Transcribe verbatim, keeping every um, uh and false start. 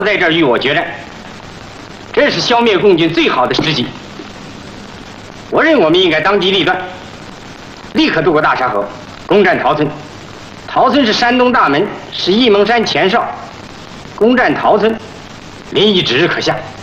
在这儿与我决战，这是消灭共军最好的时机。我认为我们应该当机立断，立刻渡过大沙河，攻占陶村。陶村是山东大门，是沂蒙山前哨。攻占陶村，临沂指日可下。